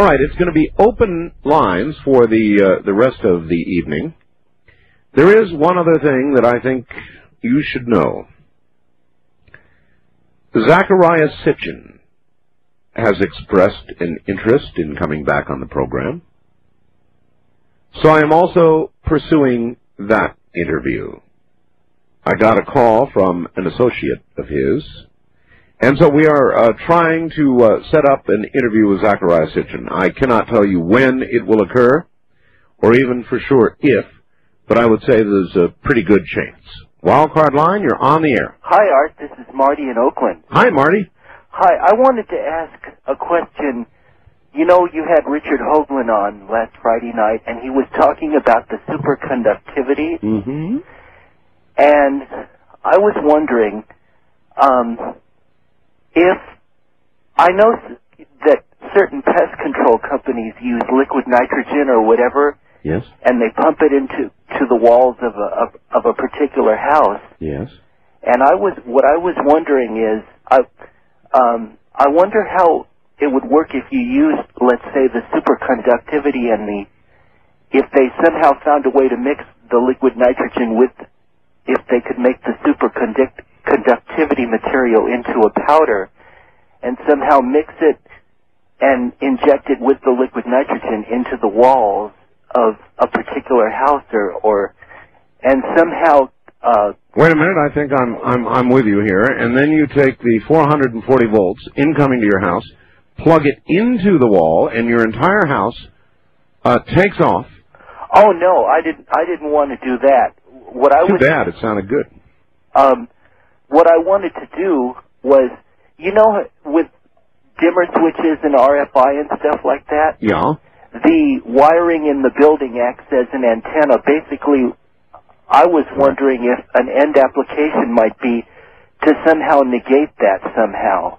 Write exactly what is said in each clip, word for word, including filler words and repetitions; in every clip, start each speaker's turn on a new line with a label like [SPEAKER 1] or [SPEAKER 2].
[SPEAKER 1] All right, it's going to be open lines for the uh, the rest of the evening. There is one other thing that I think you should know. Zecharia Sitchin has expressed an interest in coming back on the program. So I am also pursuing that interview. I got a call from an associate of his, and so we are uh, trying to uh, set up an interview with Zecharia Sitchin. I cannot tell you when it will occur, or even for sure if, but I would say there's a pretty good chance. Wildcard line, you're on the air.
[SPEAKER 2] Hi, Art. This is Marty in Oakland.
[SPEAKER 1] Hi, Marty.
[SPEAKER 2] Hi. I wanted to ask a question. You know, you had Richard Hoagland on last Friday night, and he was talking about the superconductivity.
[SPEAKER 1] Mm-hmm.
[SPEAKER 2] And I was wondering um, if I know that certain pest control companies use liquid nitrogen or whatever.
[SPEAKER 1] Yes.
[SPEAKER 2] And they pump it into to the walls of a of, of a particular house.
[SPEAKER 1] Yes.
[SPEAKER 2] And I was what I was wondering is I um, I wonder how it would work if you used, let's say, the superconductivity and the if they somehow found a way to mix the liquid nitrogen with if they could make the superconductivity material into a powder and somehow mix it and inject it with the liquid nitrogen into the walls of a particular house, or, or and somehow. Uh,
[SPEAKER 1] Wait a minute, I think I'm I'm I'm with you here. And then you take the four hundred forty volts incoming to your house, plug it into the wall, and your entire house uh, takes off.
[SPEAKER 2] Oh no, I didn't. I didn't want to do that. What I
[SPEAKER 1] Too
[SPEAKER 2] was,
[SPEAKER 1] bad. It sounded good.
[SPEAKER 2] Um, what I wanted to do was, you know, with dimmer switches and R F I and stuff like that.
[SPEAKER 1] Yeah.
[SPEAKER 2] The wiring in the building acts as an antenna. Basically, I was wondering if an end application might be to somehow negate that somehow.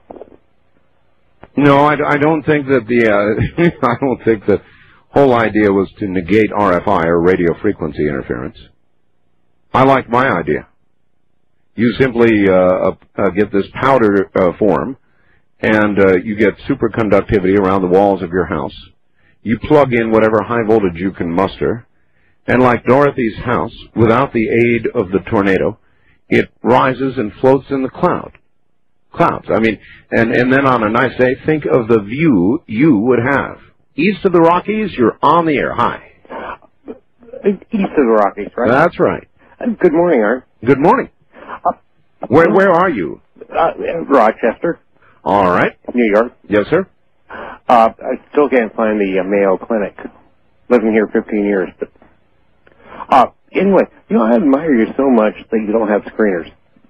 [SPEAKER 1] No, I, I don't think that the uh, I don't think the whole idea was to negate R F I or radio frequency interference. I like my idea. You simply uh, uh, get this powder uh, form, and uh, you get superconductivity around the walls of your house. You plug in whatever high voltage you can muster, and like Dorothy's house, without the aid of the tornado, it rises and floats in the cloud. Clouds. I mean, and, and then on a nice day, think of the view you would have. East of the Rockies, you're on the air. Hi.
[SPEAKER 3] East of the Rockies, right?
[SPEAKER 1] That's right.
[SPEAKER 3] Uh, good morning, Art.
[SPEAKER 1] Good morning.
[SPEAKER 3] Uh,
[SPEAKER 1] where where are you?
[SPEAKER 3] Uh, Rochester.
[SPEAKER 1] All right.
[SPEAKER 3] New York.
[SPEAKER 1] Yes, sir.
[SPEAKER 3] Uh, I still can't find the uh, Mayo Clinic. Living here fifteen years, but uh, anyway, you know, I admire you so much that you don't have screeners.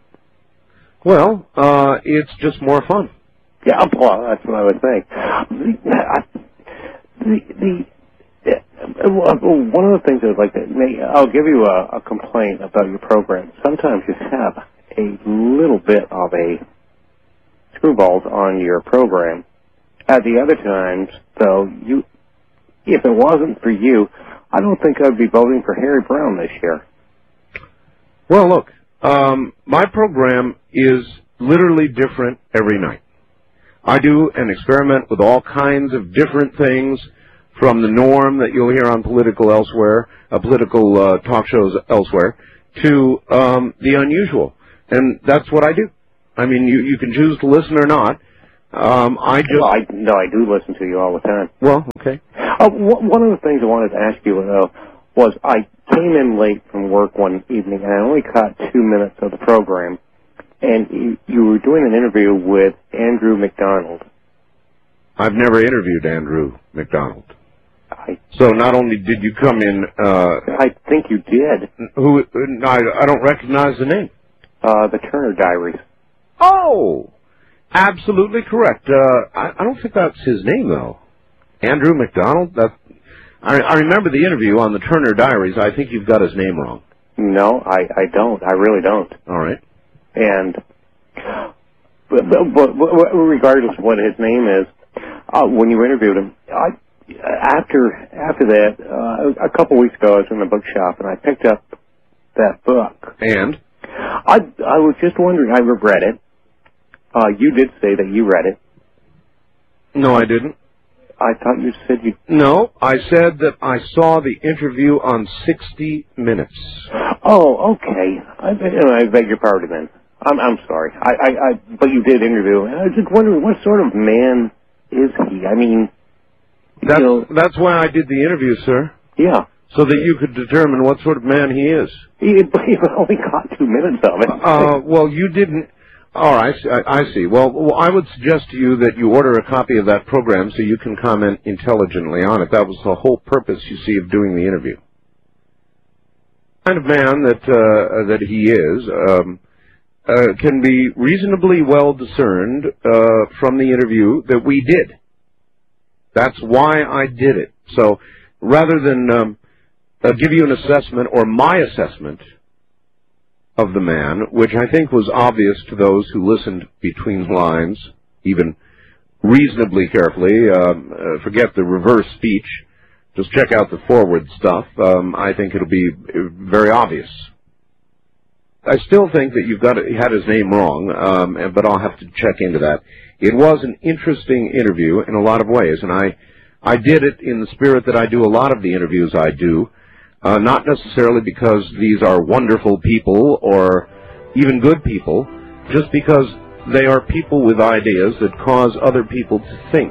[SPEAKER 1] Well, uh, it's just more fun.
[SPEAKER 3] Yeah, well, that's what I would think. The, the, the uh, one of the things I'd like to make, I'll give you a, a complaint about your program. Sometimes you have a little bit of a screwballs on your program. At the other times, though, you, if it wasn't for you, I don't think I'd be voting for Harry Brown this year.
[SPEAKER 1] Well, look, um, my program is literally different every night. I do an experiment with all kinds of different things, from the norm that you'll hear on political elsewhere, uh, political uh, talk shows elsewhere, to um, the unusual. And that's what I do. I mean, you, you can choose to listen or not. Um, I just...
[SPEAKER 3] Well, I, no, I do listen to you all the time.
[SPEAKER 1] Well, okay.
[SPEAKER 3] Uh, w- one of the things I wanted to ask you, though, was I came in late from work one evening, and I only caught two minutes of the program, and you, you were doing an interview with Andrew McDonald.
[SPEAKER 1] I've never interviewed Andrew McDonald.
[SPEAKER 3] I,
[SPEAKER 1] so not only did you come in... Uh,
[SPEAKER 3] I think you did.
[SPEAKER 1] Who? I, I don't recognize the name.
[SPEAKER 3] Uh, the Turner Diaries.
[SPEAKER 1] Oh! Absolutely correct. Uh, I, I don't think that's his name, though. Andrew McDonald? That, I, I remember the interview on the Turner Diaries. I think you've got his name wrong.
[SPEAKER 3] No, I, I don't. I really don't.
[SPEAKER 1] All right.
[SPEAKER 3] And but, but, but regardless of what his name is, uh, when you interviewed him, I, after after that, uh, a couple weeks ago, I was in the bookshop, and I picked up that book.
[SPEAKER 1] And?
[SPEAKER 3] I, I was just wondering, I read it. Uh, you did say that you read it.
[SPEAKER 1] No, I didn't.
[SPEAKER 3] I thought you said you...
[SPEAKER 1] No, I said that I saw the interview on sixty minutes.
[SPEAKER 3] Oh, okay. I, I beg your pardon then. I'm, I'm sorry. I, I, I, but you did interview. I was just wondering, what sort of man is he? I mean,
[SPEAKER 1] That's,
[SPEAKER 3] you know...
[SPEAKER 1] That's why I did the interview, sir.
[SPEAKER 3] Yeah.
[SPEAKER 1] So that you could determine what sort of man he is.
[SPEAKER 3] He, he only got two minutes of it.
[SPEAKER 1] Uh, well, you didn't... All right, I, I see. Well, well, I would suggest to you that you order a copy of that program so you can comment intelligently on it. That was the whole purpose, you see, of doing the interview. The kind of man that uh, that he is um, uh, can be reasonably well discerned uh, from the interview that we did. That's why I did it. So rather than um, uh, give you an assessment or my assessment of the man, which I think was obvious to those who listened between the lines, even reasonably carefully. Um, uh, forget the reverse speech. Just check out the forward stuff. Um, I think it'll be very obvious. I still think that you've got to, had his name wrong, um, but I'll have to check into that. It was an interesting interview in a lot of ways, and I, I did it in the spirit that I do a lot of the interviews I do. Uh, not necessarily because these are wonderful people or even good people, just because they are people with ideas that cause other people to think.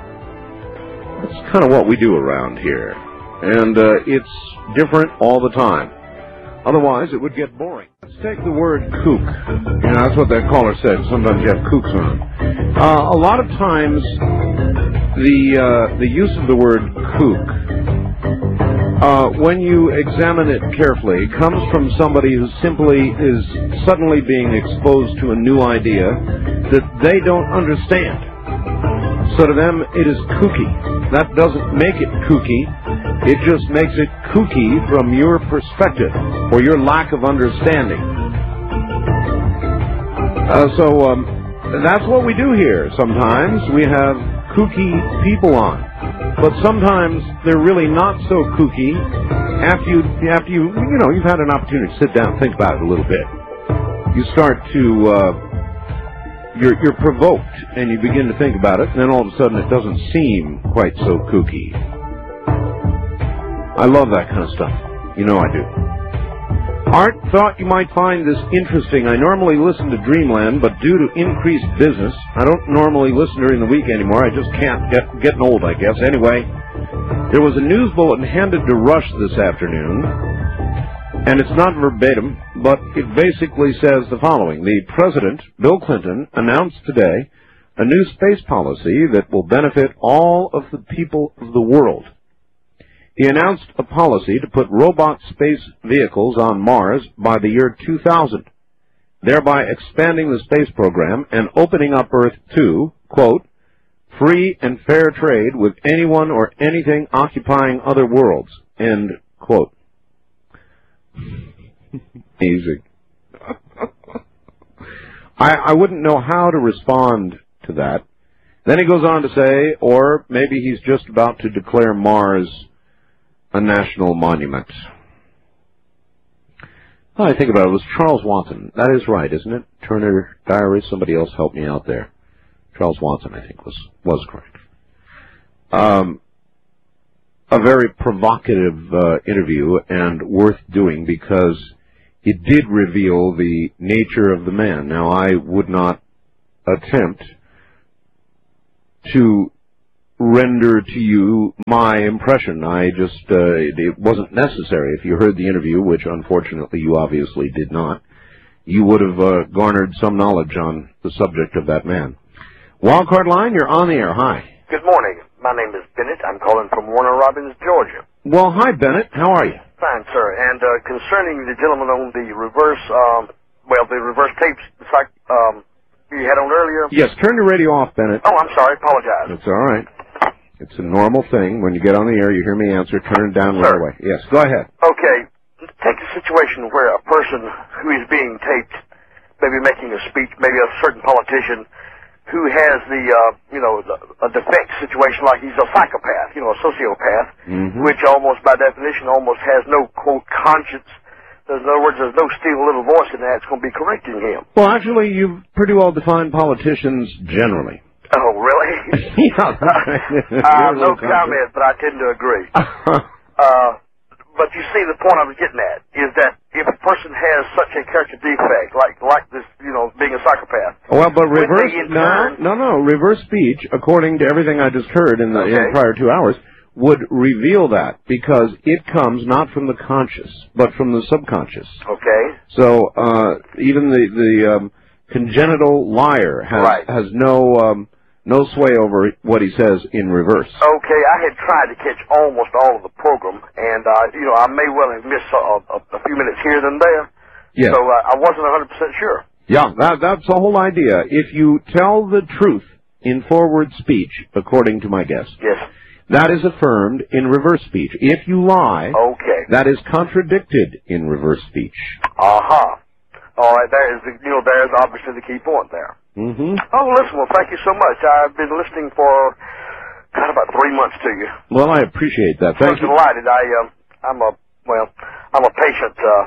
[SPEAKER 1] That's kind of what we do around here. And uh, it's different all the time. Otherwise, it would get boring. Let's take the word kook. You know, that's what that caller said. Sometimes you have kooks on. Uh, a lot of times, the, uh, the use of the word kook, Uh, when you examine it carefully, comes from somebody who simply is suddenly being exposed to a new idea that they don't understand. So to them, it is kooky. That doesn't make it kooky. It just makes it kooky from your perspective or your lack of understanding. Uh, so um, that's what we do here. Sometimes we have kooky people on. But sometimes they're really not so kooky after you, after you, you know, you've had an opportunity to sit down and think about it a little bit. You start to, uh, you're, you're provoked and you begin to think about it, and then all of a sudden it doesn't seem quite so kooky. I love that kind of stuff. You know I do. Art, thought you might find this interesting. I normally listen to Dreamland, but due to increased business, I don't normally listen during the week anymore. I just can't get getting old, I guess. Anyway, there was a news bulletin handed to Rush this afternoon, and it's not verbatim, but it basically says the following. The President, Bill Clinton, announced today a new space policy that will benefit all of the people of the world. He announced a policy to put robot space vehicles on Mars by the year two thousand, thereby expanding the space program and opening up Earth to, quote, free and fair trade with anyone or anything occupying other worlds, end quote. Amazing. I, I wouldn't know how to respond to that. Then he goes on to say, or maybe he's just about to declare Mars a national monument. Oh, I think about it, it was Charles Watson. That is right, isn't it? Turner Diary, somebody else helped me out there. Charles Watson, I think, was was correct. Um, a very provocative uh, interview and worth doing because it did reveal the nature of the man. Now, I would not attempt to render to you my impression. I just, uh, it, it wasn't necessary. If you heard the interview, which unfortunately you obviously did not, you would have uh, garnered some knowledge on the subject of that man. Wildcard line, you're on the air. Hi.
[SPEAKER 4] Good morning. My name is Bennett. I'm calling from Warner Robins, Georgia.
[SPEAKER 1] Well, hi, Bennett. How are you?
[SPEAKER 4] Fine, sir. And uh, concerning the gentleman on the reverse, um, well, the reverse tapes, it's like um, you had on earlier.
[SPEAKER 1] Yes, turn your radio off, Bennett.
[SPEAKER 4] Oh, I'm sorry. Apologize.
[SPEAKER 1] It's all right. It's a normal thing. When you get on the air, you hear me answer, turn it down right away. Yes, go ahead.
[SPEAKER 4] Okay. Take a situation where a person who is being taped, maybe making a speech, maybe a certain politician who has the, uh, you know, the, a defect situation, like he's a psychopath, you know, a sociopath,
[SPEAKER 1] mm-hmm.
[SPEAKER 4] which almost by definition almost has no, quote, conscience. In other words, there's no still little voice in that that's going to be correcting him.
[SPEAKER 1] Well, actually, you've pretty well defined politicians generally.
[SPEAKER 4] Oh, really?
[SPEAKER 1] yeah,
[SPEAKER 4] uh, no comment, but I tend to agree. uh, but you see, the point I was getting at is that if a person has such a character defect, like like this, you know, being a psychopath.
[SPEAKER 1] Well, but reverse no,
[SPEAKER 4] turn,
[SPEAKER 1] no, no. Reverse speech, according to everything I just heard in the,
[SPEAKER 4] okay.
[SPEAKER 1] in the prior two hours, would reveal that because it comes not from the conscious, but from the subconscious.
[SPEAKER 4] Okay.
[SPEAKER 1] So uh, even the the um, congenital liar has
[SPEAKER 4] right.
[SPEAKER 1] has no. Um, No sway over what he says in reverse.
[SPEAKER 4] Okay, I had tried to catch almost all of the program, and, uh, you know, I may well have missed a, a, a few minutes here and there.
[SPEAKER 1] Yes.
[SPEAKER 4] So uh, I wasn't one hundred percent sure.
[SPEAKER 1] Yeah, that, that's the whole idea. If you tell the truth in forward speech, according to my guest,
[SPEAKER 4] yes.
[SPEAKER 1] that is affirmed in reverse speech. If you lie,
[SPEAKER 4] okay.
[SPEAKER 1] that is contradicted in reverse speech.
[SPEAKER 4] Uh-huh. All right, there is, the, you know, there's obviously the key point there.
[SPEAKER 1] Mm-hmm.
[SPEAKER 4] Oh, listen, well, thank you so much. I've been listening for, God, about three months to you.
[SPEAKER 1] Well, I appreciate that. Thank
[SPEAKER 4] I'm
[SPEAKER 1] you.
[SPEAKER 4] delighted. I, uh, I'm a, well, I'm a patient, uh,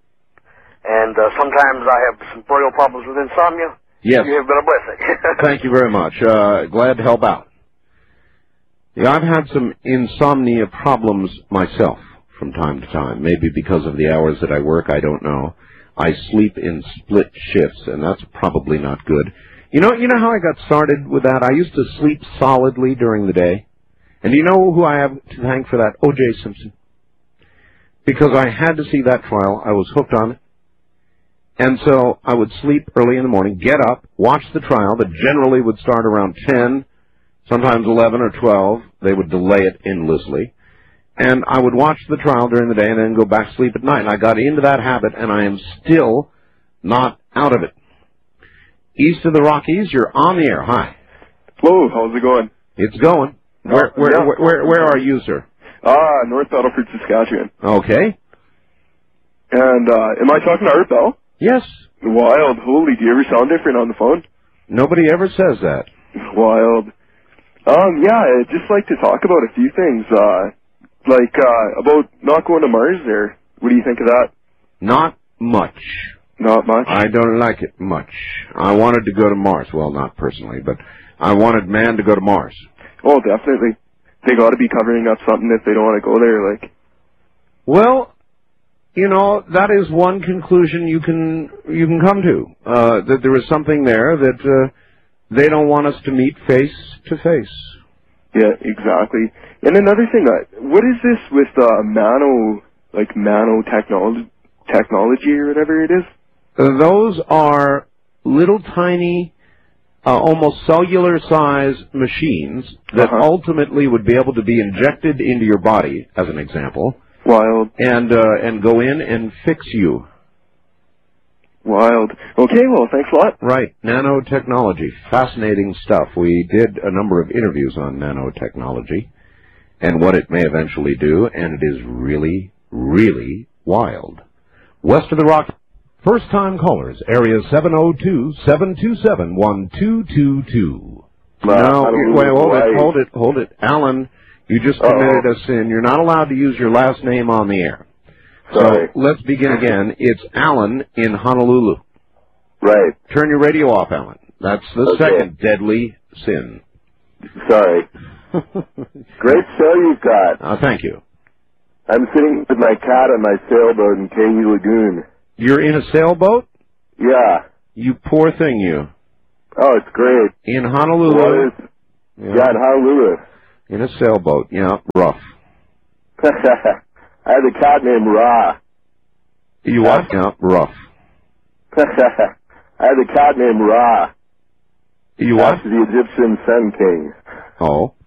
[SPEAKER 4] and uh, sometimes I have some real problems with insomnia.
[SPEAKER 1] Yes.
[SPEAKER 4] You have been a blessing.
[SPEAKER 1] Thank you very much. Uh, glad to help out. Yeah, I've had some insomnia problems myself from time to time. Maybe because of the hours that I work, I don't know. I sleep in split shifts, and that's probably not good. You know, you know how I got started with that? I used to sleep solidly during the day. And do you know who I have to thank for that? O J Simpson. Because I had to see that trial. I was hooked on it. And so I would sleep early in the morning, get up, watch the trial that generally would start around ten, sometimes eleven or twelve. They would delay it endlessly. And I would watch the trial during the day and then go back to sleep at night. And I got into that habit, and I am still not out of it. East of the Rockies, you're on the air. Hi.
[SPEAKER 5] Hello, how's it going?
[SPEAKER 1] It's going. Where where
[SPEAKER 5] yeah.
[SPEAKER 1] where, where, where are you, sir?
[SPEAKER 5] Ah, North Battleford, Saskatchewan.
[SPEAKER 1] Okay.
[SPEAKER 5] And, uh, am I talking to Art Bell?
[SPEAKER 1] Yes.
[SPEAKER 5] Wild. Holy, do you ever sound different on the phone?
[SPEAKER 1] Nobody ever says that.
[SPEAKER 5] Wild. Um, yeah, I'd just like to talk about a few things, uh, Like, uh, about not going to Mars there. What do you think of that?
[SPEAKER 1] Not much.
[SPEAKER 5] Not much?
[SPEAKER 1] I don't like it much. I wanted to go to Mars. Well, not personally, but I wanted man to go to Mars.
[SPEAKER 5] Oh, definitely. They gotta be covering up something if they don't want to go there, like.
[SPEAKER 1] Well, you know, that is one conclusion you can, you can come to. Uh, that there is something there that, uh, they don't want us to meet face to face.
[SPEAKER 5] Yeah, exactly. And another thing, uh, what is this with uh, nano, like nanotechnology, technology or whatever it is?
[SPEAKER 1] Uh, those are little tiny, uh, almost cellular-size machines that
[SPEAKER 5] uh-huh.
[SPEAKER 1] ultimately would be able to be injected into your body, as an example.
[SPEAKER 5] Wild.
[SPEAKER 1] And uh, and go in and fix you.
[SPEAKER 5] Wild. Okay, well, thanks a lot.
[SPEAKER 1] Right. Nanotechnology. Fascinating stuff. We did a number of interviews on nanotechnology and what it may eventually do, and it is really, really wild. West of the Rock, first-time callers, area seven oh two, seven two seven, one two two two.
[SPEAKER 5] Uh,
[SPEAKER 1] no, wait, hold
[SPEAKER 5] why.
[SPEAKER 1] it, hold it, hold it. Alan, you just committed Uh-oh. a sin. You're not allowed to use your last name on the air.
[SPEAKER 5] Sorry.
[SPEAKER 1] So let's begin again. It's Alan in Honolulu.
[SPEAKER 5] Right.
[SPEAKER 1] Turn your radio off, Alan. That's the
[SPEAKER 5] okay.
[SPEAKER 1] second deadly sin.
[SPEAKER 5] Sorry. Great show you've got.
[SPEAKER 1] Uh, thank you.
[SPEAKER 5] I'm sitting with my cat on my sailboat in Kahee Lagoon.
[SPEAKER 1] You're in a sailboat?
[SPEAKER 5] Yeah.
[SPEAKER 1] You poor thing, you.
[SPEAKER 5] Oh, it's great.
[SPEAKER 1] In Honolulu.
[SPEAKER 5] What is, yeah. yeah, in Honolulu.
[SPEAKER 1] In a sailboat. Yeah, rough.
[SPEAKER 5] I had a cat named Ra.
[SPEAKER 1] You what? Yeah, rough.
[SPEAKER 5] I had a cat named Ra.
[SPEAKER 1] You what?
[SPEAKER 5] After the Egyptian Sun King.
[SPEAKER 1] Oh.